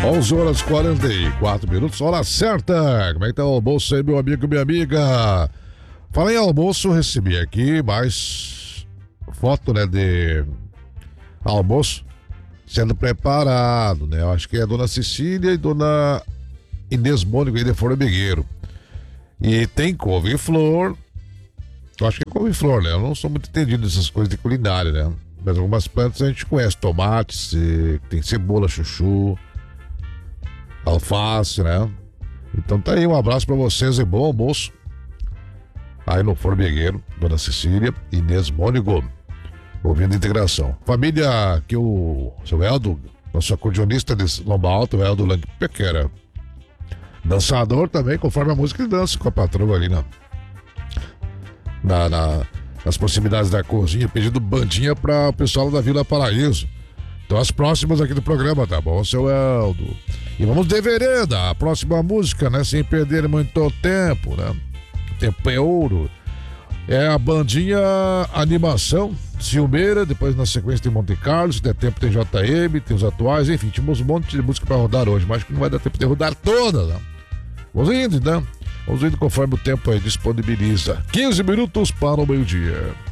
11 horas 44 minutos, hora certa. Como é que tá o almoço aí, meu amigo e minha amiga? Falei em almoço, recebi aqui mais foto, né, de almoço sendo preparado, né? Eu acho que é a dona Cecília e dona Inês Mônica aí de Formigueiro. E tem couve-flor. Eu acho que é couve-flor, né? Eu não sou muito entendido nessas coisas de culinária, né? Mas algumas plantas a gente conhece. Tomate, tem cebola, chuchu, alface, né? Então tá aí, um abraço pra vocês e bom almoço aí no Formigueiro, dona Cecília, Inês Mônigo, ouvindo integração. Família que o seu Eldo, nosso acordeonista de Lomba Alta, o Eldo Lanque-Pequera, dançador também, conforme a música ele dança com a patroa ali nas proximidades da cozinha, pedindo bandinha para o pessoal da Vila Paraíso. Então as próximas aqui do programa, tá bom, seu Eldo? E vamos de vereda, a próxima música, né? Sem perder muito tempo, né? Tempo é ouro. É a bandinha Animação, Silmeira, depois na sequência tem Monte Carlo, se der tempo tem JM, tem os atuais, enfim, tínhamos um monte de música para rodar hoje, mas que não vai dar tempo de rodar todas, né? Vamos indo, né? Vamos indo conforme o tempo aí disponibiliza. 15 minutos para o meio-dia.